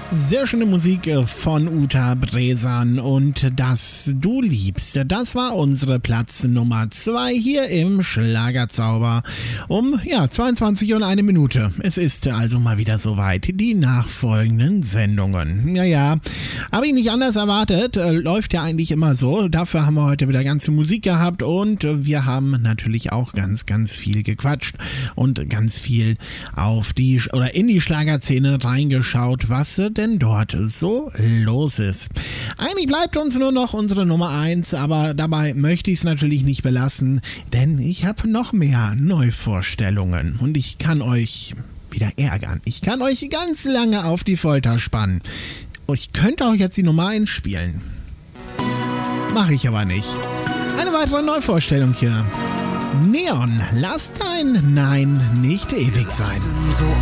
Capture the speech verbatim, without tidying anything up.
Sehr schöne Musik von Uta Bresan und Das du liebst. Das war unsere Platz Nummer zwei hier im Schlagerzauber um ja, zweiundzwanzig Uhr und eine Minute. Es ist also mal wieder soweit. Die nachfolgenden Sendungen. Ja, ja, habe ich nicht anders erwartet. Läuft ja eigentlich immer so. Dafür haben wir heute wieder ganz viel Musik gehabt und wir haben natürlich auch ganz, ganz viel gequatscht und ganz viel auf die oder in die Schlagerszene reingeschaut, was denn dort so los ist. Eigentlich bleibt uns nur noch unsere Nummer eins, aber dabei möchte ich es natürlich nicht belassen, denn ich habe noch mehr Neuvorstellungen und ich kann euch wieder ärgern. Ich kann euch ganz lange auf die Folter spannen. Ich könnte auch jetzt die Nummer eins spielen. Mache ich aber nicht. Eine weitere Neuvorstellung hier. Neon, lass dein Nein nicht ewig sein.